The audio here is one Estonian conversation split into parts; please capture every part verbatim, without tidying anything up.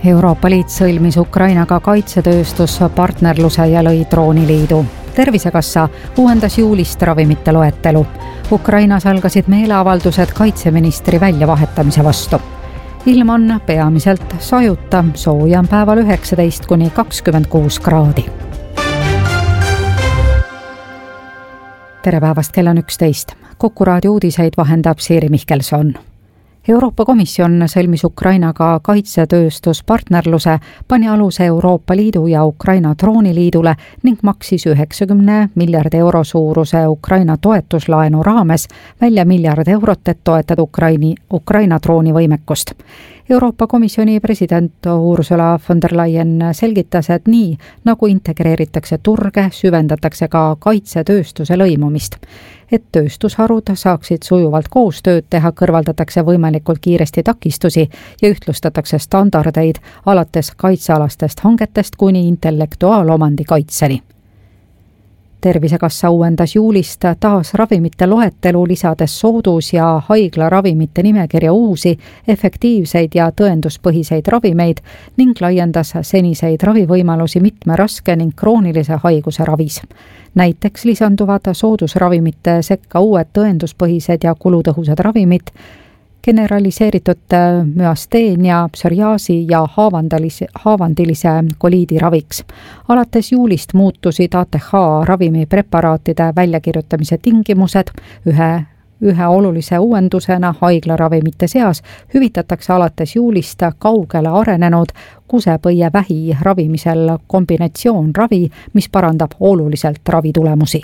Euroopa Liit sõlmis Ukrainaga kaitsetööstuspartnerluse ja lõi drooniliidu. Tervisekassa uuendas juulist ravimite loetelu. Ukrainas algasid meeleavaldused kaitseministri väljavahetamise vastu. Ilm on peamiselt sajuta, sooja on päeval üheksateist kuni kakskümmend kuus kraadi. Tere päevast, kell on üksteist. Kuku raadio uudiseid vahendab Siiri Mihkelson. Euroopa Komisjon sõlmis Ukrainaga kaitsetööstuspartnerluse, pani aluse Euroopa Liidu ja Ukraina drooniliidule ning maksis üheksakümne miljardi euro suuruse Ukraina toetuslaenu raames välja miljard eurot, et toetada Ukraini, Ukraina droonivõimekust. Euroopa Komisjoni president Ursula von der Leyen selgitas, et nii nagu integreeritakse turge, süvendatakse ka kaitsetööstuse lõimumist. Et tööstusharud saaksid sujuvalt koostööd teha, kõrvaldatakse võimalikult kiiresti takistusi ja ühtlustatakse standardeid alates kaitsealastest hangetest kuni intellektuaalomandi kaitseni. Tervisekassa uuendas juulist taas ravimite loetelu, lisades soodus- ja haiglaravimite nimekirja uusi, efektiivseid ja tõenduspõhiseid ravimeid ning laiendas seniseid ravivõimalusi mitme raske ning kroonilise haiguse ravis. Näiteks lisanduvad soodusravimite sekka uued tõenduspõhised ja kulutõhusad ravimid, generaliseeritud müasteenia, psoriaasi ja haavandilise, haavandilise koliidi raviks. Alates juulist muutusid A T H ravimipreparaatide väljakirjutamise tingimused. Ühe, ühe olulise uuendusena haiglaravimite seas hüvitatakse alates juulist kaugele arenenud kusepõievähi ravimisel kombinatsioonravi, mis parandab oluliselt ravitulemusi.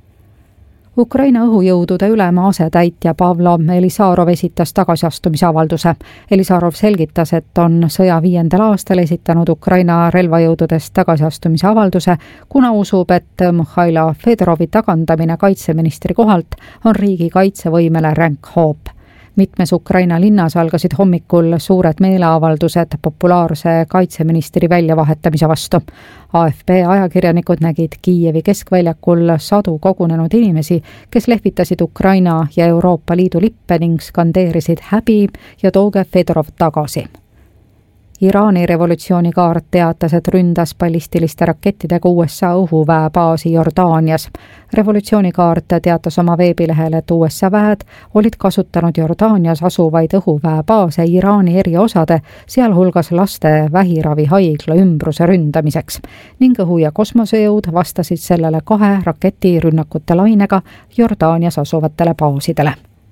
Ukraina õhujõudude ülema asetäitja Pavlo Elisarov esitas tagasiastumisavalduse. Elisarov selgitas, et on sõja viiendal aastal esitanud Ukraina relvajõududest tagasiastumisavalduse, kuna usub, et Mihhailo Fedorovi tagandamine kaitseministri kohalt on riigi kaitsevõimele ränk hoop. Mitmes Ukraina linnas algasid hommikul suured meeleavaldused populaarse kaitseministri väljavahetamise vastu. A F P ajakirjanikud nägid Kiievi keskväljakul sadu kogunenud inimesi, kes lehvitasid Ukraina ja Euroopa Liidu lippe ning skandeerisid häbi ja tooge Fedorov tagasi. Iraani revolutsioonikaart teatas, et ründas ballistiliste rakettidega U S A õhuväebaasi Jordaanias. Revolutsioonikaart teatas oma veebilehel, et U S A väed olid kasutanud Jordaanias asuvaid õhuväebaase Iraani eriosade, sealhulgas laste vähiravihaigla ümbruse ründamiseks, ning õhu- ja kosmosejõud vastasid sellele kahe raketirünnakute lainega Jordaanias asuvatele baasidele.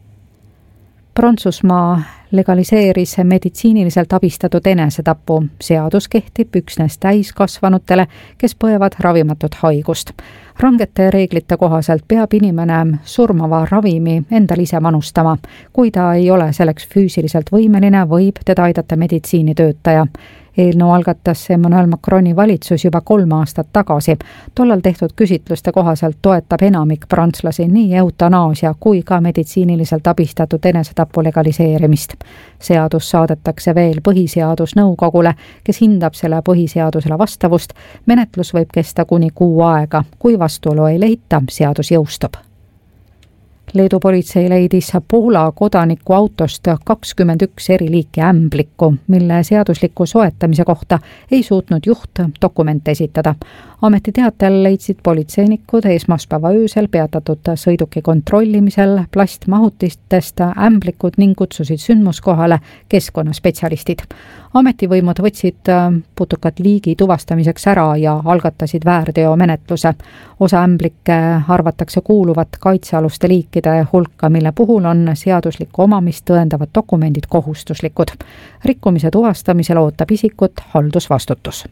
Prantsusmaa legaliseeris meditsiiniliselt abistatud enesetapu. Seadus kehtib üksnes täiskasvanutele, kes põevad ravimatut haigust. Rangete reeglite kohaselt peab inimene surmava ravimi endal ise manustama. Kui ta ei ole selleks füüsiliselt võimeline, võib teda aidata meditsiinitöötaja. Eelnõu algatas Emmanuel Macroni valitsus juba kolm aastat tagasi. Tollal tehtud küsitluste kohaselt toetab enamik prantslasi nii eutanaasia kui ka meditsiiniliselt abistatud enesetapu legaliseerimist. Seadus saadetakse veel põhiseadusnõukogule, kes hindab selle põhiseadusele vastavust. Menetlus võib kesta kuni kuu aega. Kui vastuolu ei leita, seadus jõustub. Leedu politsei leidis Poola kodaniku autost kakskümmend üks eri liiki ämblikku, mille seadusliku soetamise kohta ei suutnud juht dokumente esitada. Ametiteatel leidsid politseinikud esmaspäeva öösel peatatud sõiduki kontrollimisel plastmahutistest ämblikud ning kutsusid sündmuskohale keskkonnaspetsialistid. Ametivõimud võtsid putukat liigi tuvastamiseks ära ja algatasid väärteomenetluse. Osa ämblikke arvatakse kuuluvat kaitsealuste liikide hulka, mille puhul on seaduslikku omamist tõendavad dokumendid kohustuslikud. Rikkumise tuvastamisel ootab isikut haldusvastutus.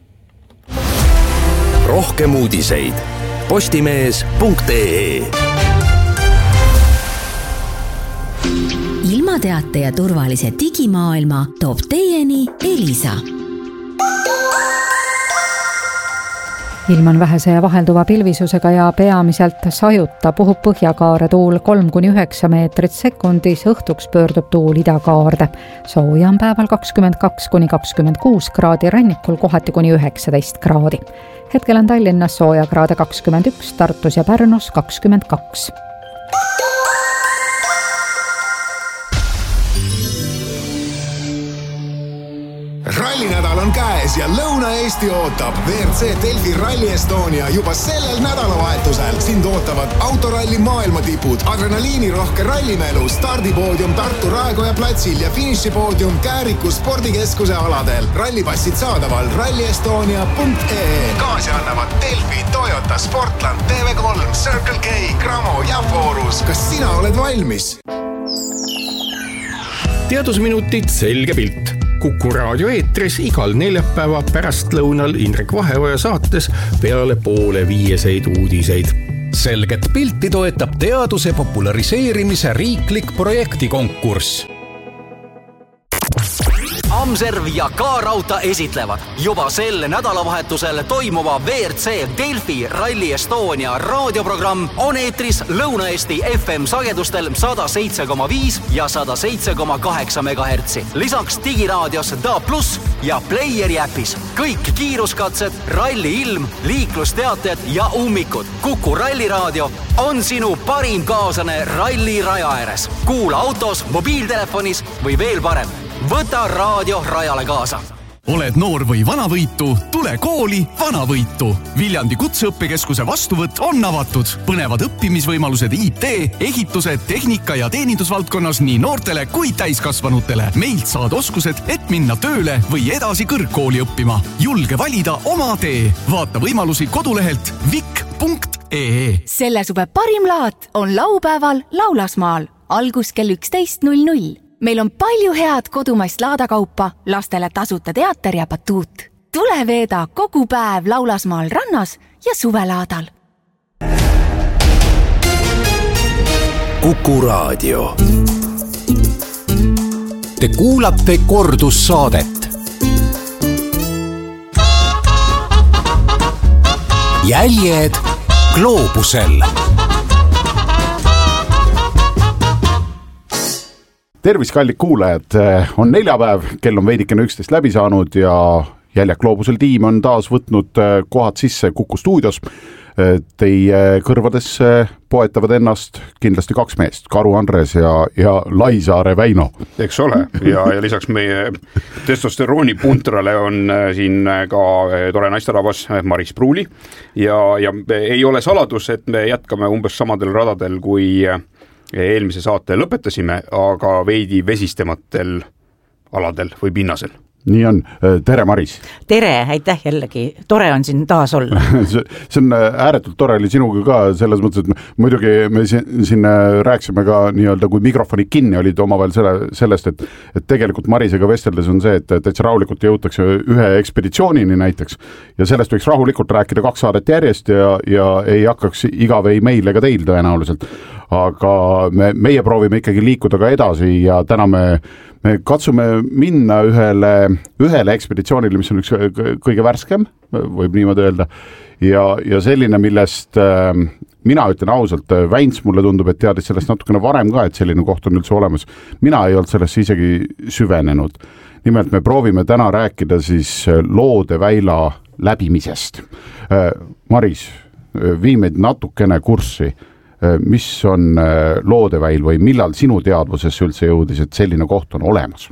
Rohkem uudiseid postimees punkt ee. Ilmateate ja turvalise digimaailma toob teieni Elisa. Ilm on vähese ja vahelduva pilvisusega ja peamiselt sajuta, puhub põhjakaare tuul kolm kuni üheksa meetrit sekundis, õhtuks pöördub tuul idakaarde. Sooja on päeval kakskümmend kaks kuni kakskümmend kuus kraadi, rannikul kohati kuni üheksateist kraadi. Hetkel on Tallinnas sooja kraade kakskümmend üks, Tartus ja Pärnus kakskümmend kaks. Rallinädal on käes ja Lõuna-Eesti ootab. V R C Delfi Rally Estonia juba sellel nädalavahetusel. Sind ootavad autoralli maailmatipud, adrenaliinirohke rallimelu, stardipoodium Tartu Raekoja platsil ja finišipoodium Kääriku spordikeskuse aladel. Rallipassid saadaval ralli estonia punkt e e. Kaasi annavad Delfi, Toyota, Sportland, T V kolm, Circle K, Gramo ja Forus. Kas sina oled valmis? Teadusminutid selge pilt. Kuku raadio eetris igal neljapäeva pärast lõunal Indrek Vaheoja saates peale poole viieseid uudiseid. Selget pilti toetab teaduse populariseerimise riiklik projektikonkurss. Amserv ja K-Rauta esitlevad juba sel nädalavahetusel toimuva V R C Delfi Rally Estonia raadioprogramm on eetris Lõuna-Eesti F M sagedustel sada seitse koma viis ja sada seitse koma kaheksa megahertsi. Lisaks digiraadios D A plus ja Playeri äpis. Kõik kiiruskatsed, ralli ilm, liiklusteated ja ummikud. Kuku ralliraadio on sinu parim kaaslane ralli raja ääres. Kuula autos, mobiiltelefonis või veel parem. Võta raadio rajale kaasa. Oled noor või vanavõitu, tule kooli vanavõitu. Viljandi kutseõppekeskuse vastuvõtt on avatud. Põnevad õppimisvõimalused I T, ehitused, tehnika ja teenindusvaldkonnas nii noortele kui täiskasvanutele. Meilt saad oskused, et minna tööle või edasi kõrgkooli õppima. Julge valida oma tee. Vaata võimalusi kodulehelt vik punkt e e. Selle suve parim laat on laupäeval Laulasmaal. Algus kell üksteist null null. Meil on palju head kodumaist laadakaupa, lastele tasuta teater ja batuut. Tule veeda kogu päev Laulasmaal rannas ja suvelaadal. Kuku raadio. Te kuulate kordussaadet. Jäljed gloobusel. Tervis, kallid kuulajad, on neljapäev, kell on veidikene üksteist läbi saanud ja Jäljed gloobusel tiim on taas võtnud kohad sisse Kuku stuudios. Teie kõrvades poetavad ennast kindlasti kaks meest, Karu Andres ja, ja Laisaare Väino. Eks ole, ja, ja lisaks meie testosterooni puntrale on siin ka tore naisterabas Maris Pruuli ja, ja ei ole saladus, et me jätkame umbes samadel radadel kui eelmise saate lõpetasime, aga veidi vesistematel aladel või pinnasel. Nii on. Tere, Maris! Tere, aitäh jällegi. Tore on siin taas olla. see on ääretult tore oli sinuga ka selles mõttes, et muidugi me siin, siin rääksime ka nii-öelda, kui mikrofoni kinni olid omavahel selle, sellest, et, et tegelikult Marisega vesteldes on see, et täitsa rahulikult jõutakse ühe ekspeditsioonini näiteks ja sellest võiks rahulikult rääkida kaks saadet järjest ja, ja ei hakkaks igav ei meil ega teil tõenäoliselt. Aga me, meie proovime ikkagi liikuda ka edasi ja täna me, me katsume minna ühele, ühele ekspeditsioonile, mis on üks kõige värskem, võib niimoodi öelda, ja, ja selline, millest äh, mina ütlen ausalt, Väins mulle tundub, et teadis sellest natukene varem ka, et selline koht on üldse olemas. Mina ei olnud sellest isegi süvenenud. Nimelt me proovime täna rääkida siis Loodeväila läbimisest. Äh, Maris, vii meid natukene kurssi. Mis on Loodeväil või millal sinu teadvusesse üldse jõudis, et selline koht on olemas?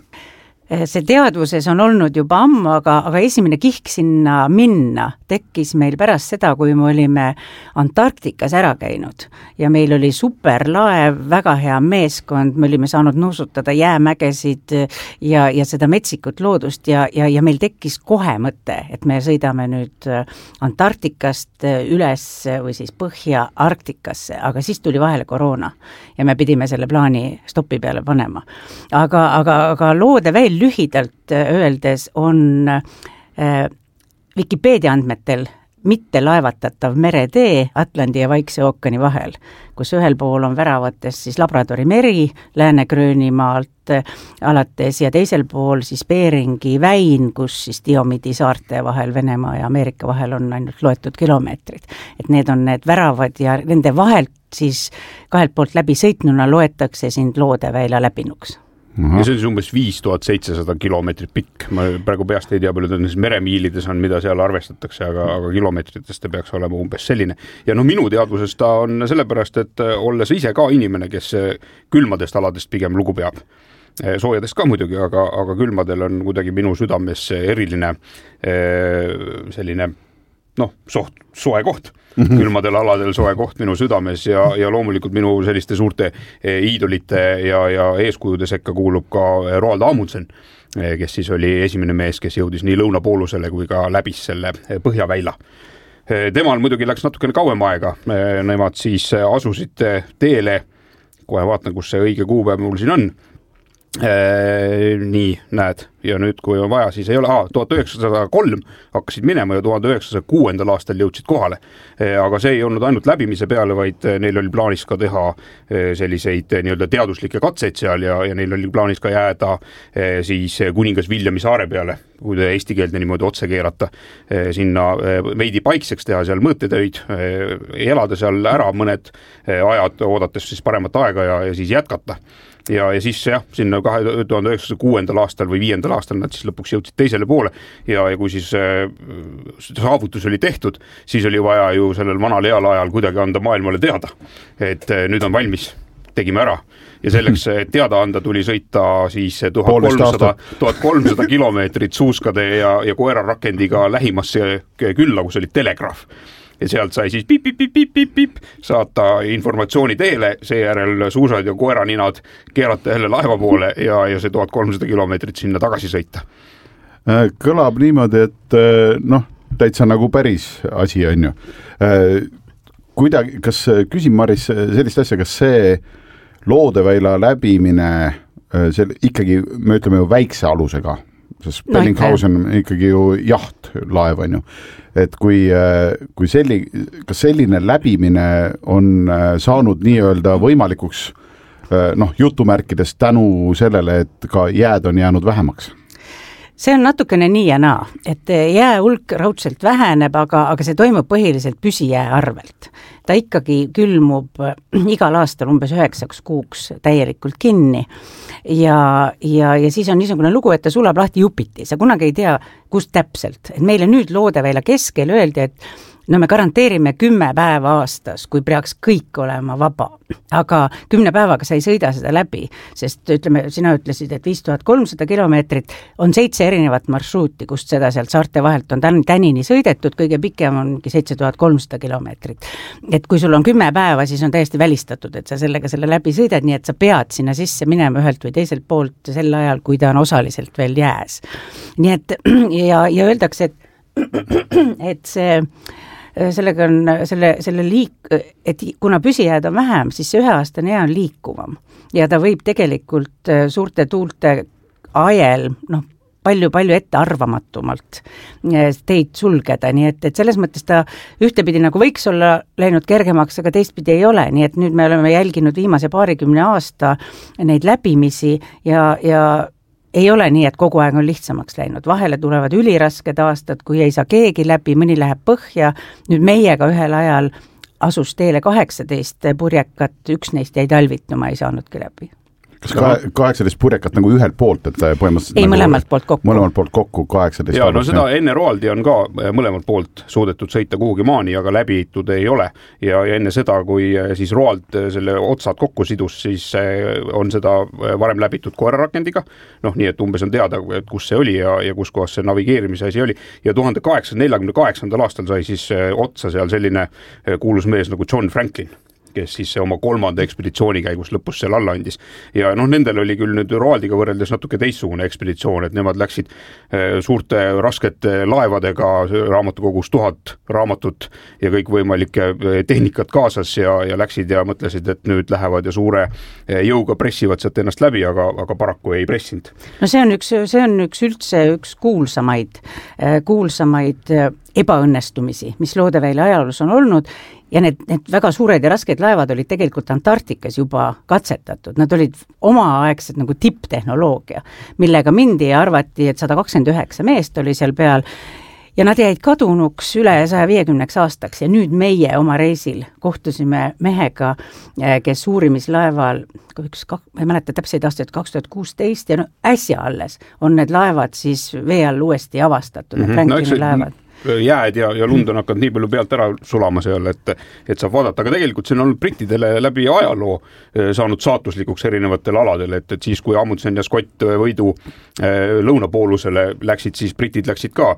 See teadvuses on olnud juba ammu, aga, aga esimene kihk sinna minna tekkis meil pärast seda, kui me olime Antarktikas ära käinud ja meil oli superlaev, väga hea meeskond, me olime saanud nuusutada jäämägesid ja, ja seda metsikut loodust ja, ja, ja meil tekkis kohe mõte, et me sõidame nüüd Antarktikast üles või siis Põhja Arktikasse, aga siis tuli vahele koroona ja me pidime selle plaani stopi peale panema. Aga, aga, aga Loodeväil lühidalt öeldes on äh, Wikipedia andmetel mitte laevatatav meretee Atlandi ja Vaikse ookeani vahel, kus ühel pool on väravates siis Labradori meri Lääne-Gröönimaalt alates ja teisel pool siis Beringi väin, kus siis Diomidi saarte vahel Venemaa ja Ameerika vahel on ainult loetud kilomeetrid. Et need on need väravad ja nende vahelt siis kahelt poolt läbi sõitnuna loetakse sind Loodeväila läbinuks. Ja see on umbes viis tuhat seitsesada kilomeetrit pikk. Ma praegu peast ei tea, palju meremiilides on, mida seal arvestatakse, aga, aga kilomeetritest peaks olema umbes selline. Ja no minu teadvuses ta on sellepärast, et olles ise ka inimene, kes külmadest aladest pigem lugu peab. soojadest ka muidugi, aga, aga külmadel on kuidagi minu südames eriline selline noh, soht, soe koht. Mm-hmm. Külmadel aladel soe koht minu südames ja, ja loomulikult minu selliste suurte iidolite ja, ja eeskujude sekka kuulub ka Roald Amundsen, kes siis oli esimene mees, kes jõudis nii lõunapoolusele kui ka läbis selle põhjaväila. Temal muidugi läks natukene kauem aega, nemad siis asusid teele, kohe vaatan, kus see õige kuupäev mul siin on. Ee, nii, näed, ja nüüd kui on vaja, siis ei ole, aa, tuhat üheksasada kolm hakkasid minema ja tuhat üheksasada kuus aastal jõudsid kohale. Ee, aga see ei olnud ainult läbimise peale, vaid neil oli plaanis ka teha selliseid nii-öelda teaduslikke katseid seal ja, ja neil oli plaanis ka jääda siis kuningas Viljami saare peale, kui te eesti keelde niimoodi otse keerata, sinna veidi paikseks teha seal mõõtetöid, elada seal ära mõned ajad, oodates siis paremat aega ja, ja siis jätkata. Ja, ja siis jah, sinna kahe tuhande üheksasaja kuus aastal või viiendal aastal nad siis lõpuks jõudsid teisele poole ja, ja kui siis äh, saavutus oli tehtud, siis oli vaja ju sellel vanal heal ajal kuidagi anda maailmale teada, et äh, nüüd on valmis, tegime ära. Ja selleks teada anda tuli sõita siis tuhat kolmsada kilomeetrit suuskade ja, ja koerarakendiga lähimasse külla, kus oli telegraaf. Ja sealt sai siis pip, pip, pip, pip, pip, pip, saata informatsiooni teele, seejärel suusad ja koeraninad keerata jälle laeva poole ja, ja see tuhat kolmsada kilomeetrit sinna tagasi sõita. Kõlab niimoodi, et noh, täitsa nagu päris asi on ju. Kuidagi, kas, küsin Maris sellist asja, kas see Loodeväila läbimine selle, ikkagi, me ütleme ju väikse alusega, sest Bellinghausen on ikkagi ju jaht laev on ju. Et kui, kui selli, kas selline läbimine on saanud nii-öelda võimalikuks noh, jutumärkides tänu sellele, et ka jääd on jäänud vähemaks? See on natukene nii ja naa, et jää hulk raudselt väheneb, aga, aga see toimub põhiliselt püsijää arvelt. Ta ikkagi külmub igal aastal umbes üheksaks kuuks täielikult kinni ja, ja, ja siis on niisugune lugu, et ta sulab lahti jupiti. Sa kunagi ei tea, kust täpselt. Et meile nüüd Loodeväila keskel öeldi, et no me garanteerime kümme päeva aastas, kui peaks kõik olema vaba. Aga kümne päevaga sa ei sõida seda läbi, sest ütleme, sina ütlesid, et viis tuhat kolmsada kilomeetrit on seitse erinevat marsruuti, kust seda sealt saarte vahelt on tänini sõidetud, kõige pikem ongi seitse tuhat kolmsada kilomeetrit. Et kui sul on kümme päeva, siis on täiesti välistatud, et sa sellega selle läbi sõidad, nii et sa pead sinna sisse minema ühelt või teiselt poolt sel ajal, kui ta on osaliselt veel jääs. Nii et ja, ja öeldakse, et, et see sellega on selle, selle liik, et kuna püsijääd on vähem, siis see üheaastane jää on liikuvam ja ta võib tegelikult suurte tuulte ajel, noh, palju-palju ette arvamatumalt teid sulgeda, nii et, et selles mõttes ta ühtepidi nagu võiks olla läinud kergemaks, aga teistpidi ei ole, nii et nüüd me oleme jälginud viimase paarikümne aasta neid läbimisi ja, ja ei ole nii, et kogu aeg on lihtsamaks läinud. Vahele tulevad ülirasked aastad, kui ei saa keegi läbi, mõni läheb põhja. Nüüd meiega ühel ajal asus teele kaheksateist purjekat, üks neist jäi talvituma, ei saanudki läbi. Kas kaheksateist purjekat nagu ühelt poolt, et põhimõtteliselt ei, nagu mõlemalt poolt kokku. Mõlemalt poolt kokku kaheksateist. Ja, no seda enne Roaldi on ka mõlemalt poolt suudetud sõita kuhugi maani, aga läbitud ei ole. Ja, ja enne seda, kui siis Roald selle otsad kokku sidus, siis on seda varem läbitud koerarakendiga. Noh, nii et umbes on teada, et kus see oli ja, ja kus kohas see navigeerimise asi oli. Ja tuhat kaheksasada nelikümmend kaheksa aastal sai siis otsa seal selline kuulus mees nagu John Franklin, kes siis oma kolmanda ekspeditsiooni käigus lõpus seal alla andis. Ja noh, nendel oli küll nüüd Roaldiga võrreldes natuke teistsugune ekspeditsioon, et nemad läksid suurte raskete laevadega raamatukogus tuhat raamatut ja kõik võimalike tehnikat kaasas ja, ja läksid ja mõtlesid, et nüüd lähevad ja suure jõuga pressivad sealt ennast läbi, aga, aga paraku ei pressinud. No see on üks, see on üks üldse üks kuulsamaid, kuulsamaid ebaõnnestumisi, mis Loodeväila ajaloos on olnud ja need, need väga suured ja rasked laevad olid tegelikult Antarktikas juba katsetatud. Nad olid omaaegsed nagu tipptehnoloogia, millega mindi ja arvati, et sada kakskümmend üheksa meest oli seal peal ja nad jäid kadunuks üle saja viiekümneks aastaks ja nüüd meie oma reisil kohtusime mehega, kes uurimislaeval, üks, ma ei mäleta täpseid aastaid, kaks tuhat kuusteist ja no äsja alles on need laevad siis vee all uuesti avastatud, mm-hmm. Franklini no, laevad. jääd ja, ja lund on hakanud nii palju pealt ära sulama seal, et, et saab vaadata, aga tegelikult see on olnud brittidele läbi ajaloo saanud saatuslikuks erinevatel aladel, et, et siis kui Amundsen ja Scott võidu lõunapoolusele läksid, siis britid läksid ka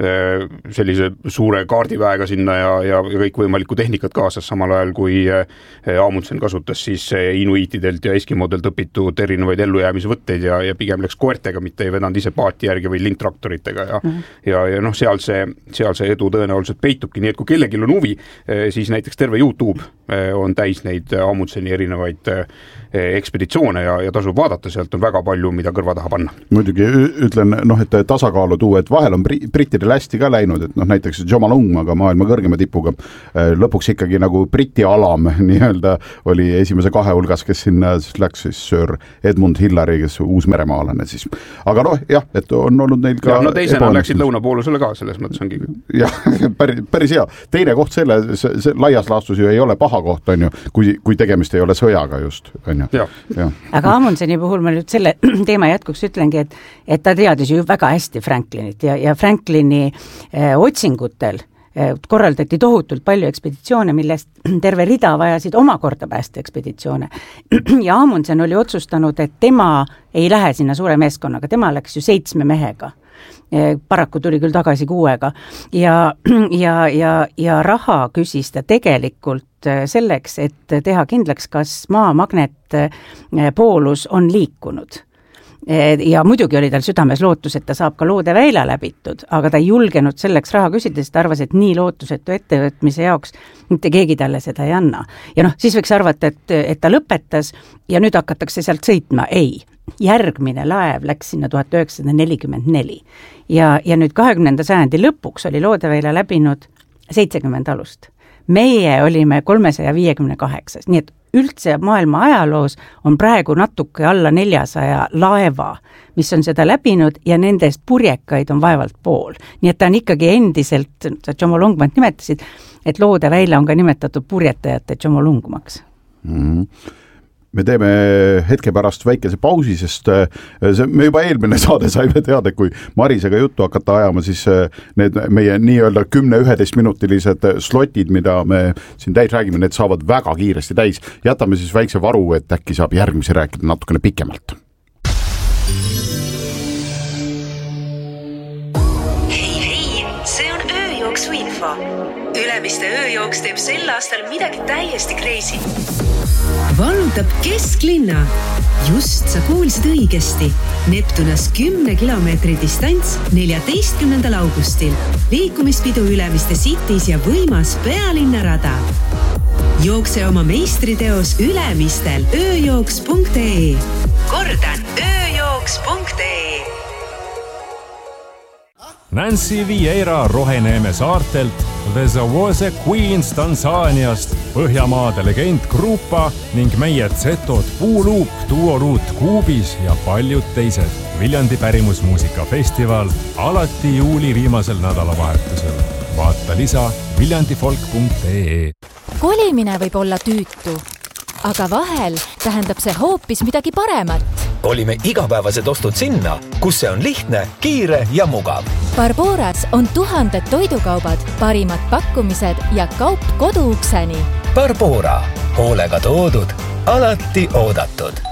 sellise suure kaardiväega sinna ja, ja, ja kõik võimalikku tehnikat kaasas, samal ajal kui Amundsen kasutas siis inuiitidelt ja eskimodelt õpitud erinevaid ellujäämisvõtteid ja, ja pigem läks koertega, mitte ei vedanud ise paati järgi või lindtraktoritega ja, mm. ja, ja noh, seal see, seal see edu tõenäoliselt peitubki, nii et kui kellelgi on huvi, siis näiteks terve YouTube on täis neid Amundseni erinevaid ekspeditsioone ja, ja tasub vaadata, sealt on väga palju, mida kõrva taha panna. Muidugi ütlen, noh, et tasakaalu tuua, et vahel on brittidel hästi ka läinud, et noh, näiteks Jomalungmaga, maailma kõrgema tipuga, lõpuks ikkagi nagu Briti alam nii-öelda oli esimese kahe hulgas, kes sinna siis läks siis Sir Edmund Hillary, kes uusmeremaalane siis. Aga noh, jah, et on olnud neil ka... Ja, no teisena läksid lõunapoolusele ka, selles mõttes ongi. Jah, päris, päris hea. Teine koht selle, see, see laias laastus ju ei ole paha koht, on ju, kui, kui tegemist ei ole sõjaga just, on ju. Ja. Ja. Aga Amundseni puhul ma nüüd selle teema jätkuks ütlengi, et, et ta teadis ju väga hästi Franklinit ja, ja Franklini eh, otsingutel eh, korraldati tohutult palju ekspeditsioone, millest terve rida vajasid omakorda päästeekspeditsioone. Ja Amundsen oli otsustanud, et tema ei lähe sinna suure meeskonnaga, tema läks ju seitsme mehega. Paraku tuli küll tagasi kuuega ja, ja, ja, ja raha küsis ta tegelikult selleks, et teha kindlaks, kas maa magnetpoolus on liikunud. Ja muidugi oli tal südames lootus, et ta saab ka Loodeväila läbitud, aga ta ei julgenud selleks raha küsida, sest ta arvas, et nii lootusetu ettevõtmise jaoks mitte keegi talle seda ei anna. Ja noh, siis võiks arvata, et, et ta lõpetas ja nüüd hakatakse sealt sõitma. Ei, järgmine laev läks sinna tuhat üheksasada nelikümmend neli ja, ja nüüd kahekümnenda sajandi lõpuks oli Loodeväila läbinud seitsekümmend alust. Meie olime kolmesaja viiekümne kaheksas, nii et üldse maailma ajaloos on praegu natuke alla neljasaja laeva, mis on seda läbinud ja nendest purjekaid on vaevalt pool. Nii et ta on ikkagi endiselt, sa Jomolungmat nimetasid, et Loodeväila on ka nimetatud purjetajate Jomolungmaks. Mm-hmm. Me teeme hetke pärast väikese pausi, sest see, me juba eelmine saade saime teada, kui Marisega juttu hakata ajama, siis need meie nii-öelda kümne-üheteist minutilised slotid, mida me siin täis räägime, need saavad väga kiiresti täis. Jätame siis väikse varu, et äkki saab järgmise rääkida natukene pikemalt. Hei, hei, see on ööjooksu info. Ülemiste ööjooks teeb sel aastal midagi täiesti crazy. Valutab kesklinna. Just sa kuulsid õigesti. Neptunas kümne kilomeetri distants neljateistkümnendal augustil. Liikumispidu Ülemiste Cities ja võimas pealinnarada. Jookse oma meistriteos Ülemistel ööjooks punkt ee. Kordan, ööjooks punkt ee. Nancy Vieira Roheneeme saartelt, The Zawose Queens Tansaaniast, Põhjamaade legend Grupa ning meie Zetod Puuluup, Duoruut Kuubis ja paljud teised. Viljandi pärimusmuusikafestival alati juuli viimasel nädalavahetusel. Vaata lisa viljandifolk punkt ee. Kolimine võib olla tüütu, aga vahel tähendab see hoopis midagi paremat. Kolime igapäevased ostud sinna, kus see on lihtne, kiire ja mugav. Barboras on tuhanded toidukaubad, parimad pakkumised ja kaup koduukseni. Barbora, hoolega toodud, alati oodatud.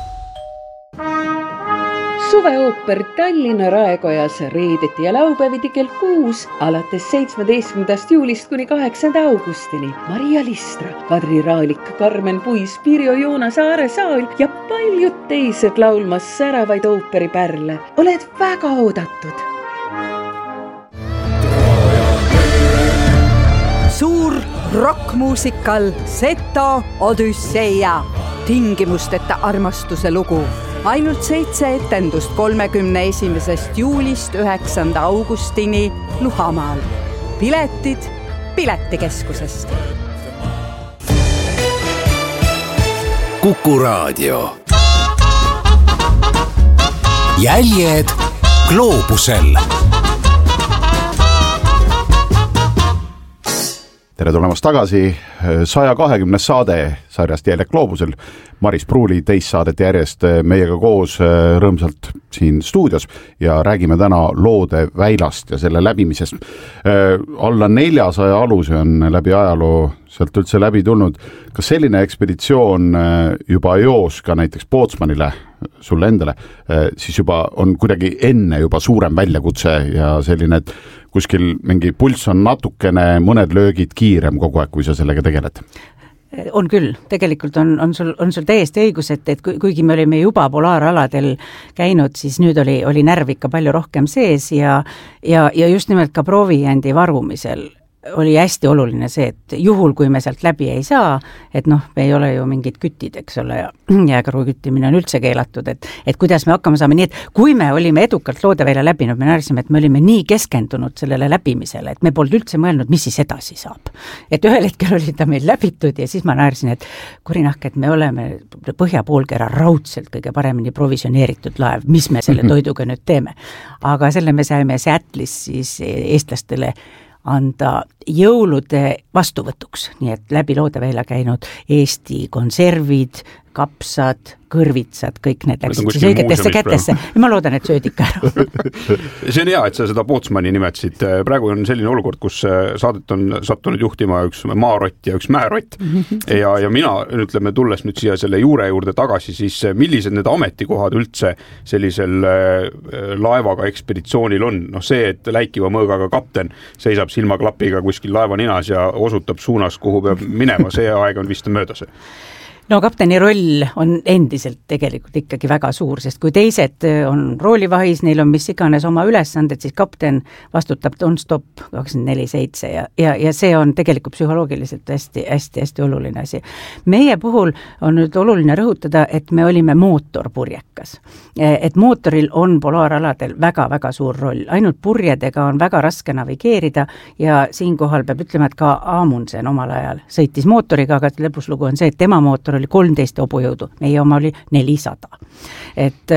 Suveooper Tallinna Raekojas reedeti ja laupäeviti kell kuus alates seitsmeteistkümnendast juulist kuni kaheksanda augustini. Maria Listra, Kadri Raalik, Karmen Puis, Pirjo Joona Saare Saal ja paljud teised laulmas säravaid ooperipärle. Oled väga oodatud. Suur rockmuusikal Seto Odüsseia, tingimusteta armastuse lugu. Ainult seitse etendust kolmekümne esimesest juulist üheksanda augustini Luhamaal. Piletid Piletikeskusest. Kuku Raadio. Jäljed gloobusel. Tere tulemast tagasi, saja kahekümnes saade sarjast Jälle Gloobusel. Maris Pruuli teist saadet järjest meiega koos rõõmsalt siin stuudios ja räägime täna Loode väilast ja selle läbimisest. Alla neljasaja aluse on läbi ajaloo sealt üldse läbi tulnud. Kas selline ekspeditsioon juba joos ka näiteks Pootsmanile, sulle endale, siis juba on kuidagi enne juba suurem väljakutse ja selline, et kuskil mingi pulss on natukene mõned löögid kiirem kogu aeg, kui sa sellega tegeled? On küll, tegelikult on, on, sul, on sul täiesti õigus, et, et kuigi me olime juba polaaraladel käinud, siis nüüd oli, oli närv ikka palju rohkem sees ja, ja, ja just nimelt ka proovijäändi varumisel oli hästi oluline see, et juhul, kui me sealt läbi ei saa, et noh, me ei ole ju mingid kütid, eks ole, ja jääkaru küttimine on üldse keelatud, et, et kuidas me hakkama saame, nii et kui me olime edukalt Loodevälja läbinud, me närsime, et me olime nii keskendunud sellele läbimisele, et me polnud üldse mõelnud, mis siis edasi saab. Et ühel hetkel oli ta meil läbitud ja siis ma näersin, et kurinahk, et me oleme põhja poolkera raudselt kõige paremini provisioneeritud laev, mis me selle toiduga nüüd teeme. Aga selle me saime Seattle'is siis eestlastele anda jõulude vastuvõtuks, nii et läbi Loodevälja käinud Eesti konservid, kapsad, kõrvitsad, kõik need läksid siis õigetesse kätesse. Ja ma loodan, et sööd ikka ära. See on hea, et sa seda Pootsmani nimetasid. Praegu on selline olukord, kus saadet on sattunud juhtima üks maarott ja üks määrott. Ja, ja mina, ütleme, tulles nüüd siia selle juure juurde tagasi, siis millised need ametikohad üldse sellisel laevaga ekspeditsioonil on? No see, et läikiva mõõgaga kapten seisab silmaklapiga kuskil laeva ninas ja osutab suunas, kuhu peab minema, see aeg on vist möödas. No kapteni roll on endiselt tegelikult ikkagi väga suur, sest kui teised on roolivahis, neil on mis iganes oma ülesanded, siis kapten vastutab non-stop kakskümmend neli seitse ja, ja, ja see on tegelikult psühholoogiliselt hästi, hästi, hästi oluline asi. Meie puhul on nüüd oluline rõhutada, et me olime mootorpurjekas. Et mootoril on polaaraladel väga-väga suur roll. Ainult purjedega on väga raske navigeerida ja siinkohal peab ütlema, et ka Amundsen omal ajal sõitis mootoriga, aga lõpuslugu on see, et tema mootor oli kolmteist hobujõudu, meie oma oli nelisada. Et,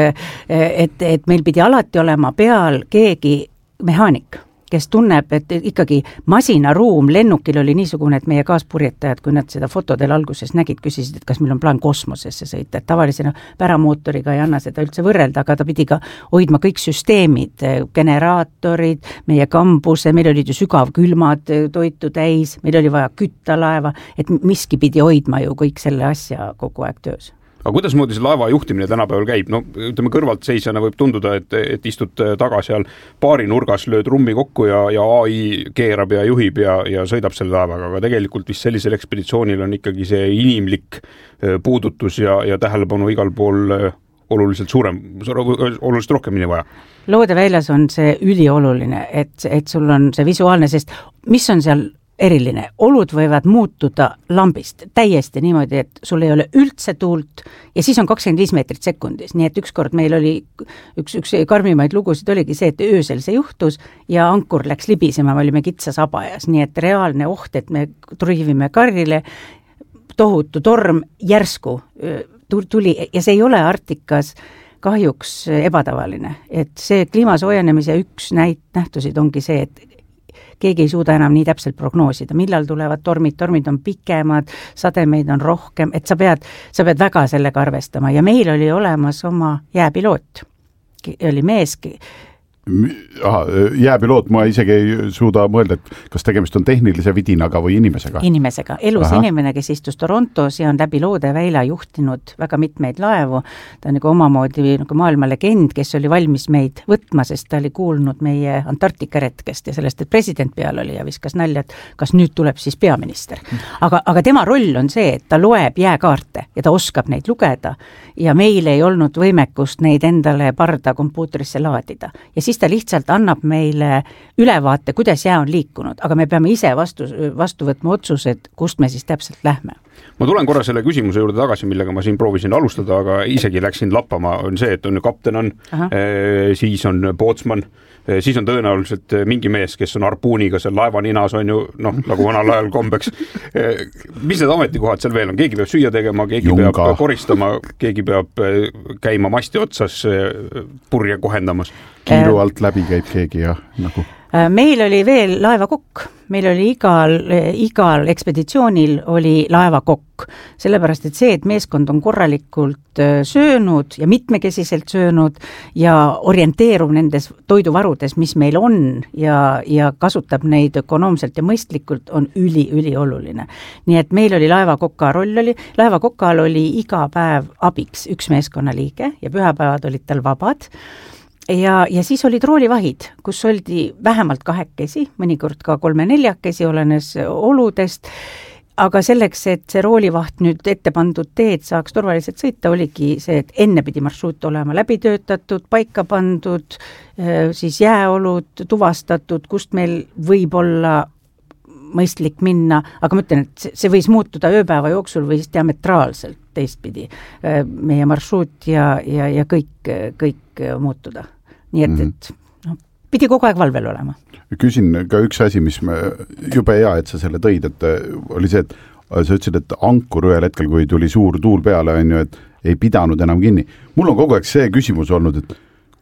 et, et meil pidi alati olema peal keegi mehaanik, kes tunneb, et ikkagi masinaruum lennukil oli niisugune, et meie kaaspurjetajad, kui nad seda fotodel alguses nägid, küsisid, et kas meil on plaan kosmosesse sõita, et tavalisena päramootoriga ei anna seda üldse võrrelda, aga ta pidi ka hoidma kõik süsteemid, generaatorid, meie kambuse, meil olid ju sügavkülmad toitu täis, meil oli vaja kütta laeva, et miski pidi hoidma ju kõik selle asja kogu aeg töös. Aga kuidas moodi see laeva juhtimine tänapäeval käib? No, ütleme, kõrvalt seisjana võib tunduda, et, et istud taga seal paari nurgas, lööd rummi kokku ja, ja A I keerab ja juhib ja, ja sõidab selle laevaga, aga tegelikult vist sellisel ekspeditsioonil on ikkagi see inimlik puudutus ja, ja tähelepanu igal pool oluliselt suurem, oluliselt rohkem nii vaja. Loodeväljas on see ülioluline, et, et sul on see visuaalne, sest mis on seal eriline, olud võivad muutuda lambist täiesti niimoodi, et sul ei ole üldse tuult ja siis on kakskümmend viis meetrit sekundis, nii et ükskord meil oli üks, üks karmimaid lugusid oligi see, et öösel see juhtus ja ankur läks libisema, me olime kitsas abajas, nii et reaalne oht, et me truivime karrile, tohutu torm järsku tuli ja see ei ole Arktikas kahjuks ebatavaline, et see kliima soojenemise üks näit, nähtusid ongi see, et keegi ei suuda enam nii täpselt prognoosida, millal tulevad tormid, tormid on pikemad, sademeid on rohkem, et sa pead, sa pead väga sellega arvestama ja meil oli olemas oma jääpiloot, oli meeski. Aha, jääpiloot, ma isegi ei suuda mõelda, et kas tegemist on tehnilise vidinaga või inimesega? Inimesega, elus Aha. inimene, kes istus Torontos ja on läbi Loodevälja juhtinud väga mitmeid laevu, ta on nagu omamoodi nagu maailma legend, kes oli valmis meid võtma, sest ta oli kuulnud meie Antarktika retkest ja sellest, et president peal oli ja viskas nalja, et kas nüüd tuleb siis peaminister. Aga, aga tema roll on see, et ta loeb jääkaarte ja ta oskab neid lugeda ja meil ei olnud võimekust neid endale parda kompuutrisse laadida ja siis ta lihtsalt annab meile ülevaate, kuidas jää on liikunud, aga me peame ise vastu, vastu võtma otsused, kust me siis täpselt lähme. Ma tulen korra selle küsimuse juurde tagasi, millega ma siin proovisin alustada, aga isegi läksin lappama, on see, et on kapten on, eh, siis on Pootsman, eh, siis on tõenäoliselt mingi mees, kes on harpuuniga seal laeva ninas, on ju, noh, nagu vanal ajal kombeks. Eh, mis need ametikohad seal veel on? Keegi peab süüa tegema, keegi Junga. peab koristama, keegi peab käima masti otsas purje kohendamas. Kiiru alt läbi käib keegi ja nagu... Meil oli veel laevakokk, meil oli igal, igal ekspeditsioonil oli laevakokk, sellepärast et see, et meeskond on korralikult söönud ja mitmekesiselt söönud ja orienteerub nendes toiduvarudes, mis meil on ja, ja kasutab neid ökonoomselt ja mõistlikult, on üli-üli oluline. Nii et meil oli laevakoka roll oli, laevakokal oli iga päev abiks üks meeskonnaliige ja pühapäevad olid tal vabad. Ja, ja siis olid roolivahid, kus oldi vähemalt kahekesi, mõnikord ka kolme-neljakesi, olenes oludest, aga selleks, et see roolivaht nüüd ette pandud teed saaks turvaliselt sõita, oligi see, et enne pidi marsruut olema läbitöötatud, paika pandud, siis jääolud tuvastatud, kust meil võib olla mõistlik minna, aga ma ütlen, et see võis muutuda ööpäeva jooksul või diametraalselt teistpidi meie marsruut ja, ja, ja kõik, kõik muutuda. Nii et, et no, pidi kogu aeg valvel olema. Küsin ka üks asi, mis me, jube hea, et sa selle tõid, et oli see, et sa ütlesid, et ankur ühel hetkel, kui tuli suur tuul peale, on ju, et ei pidanud enam kinni. Mul on kogu aeg see küsimus olnud, et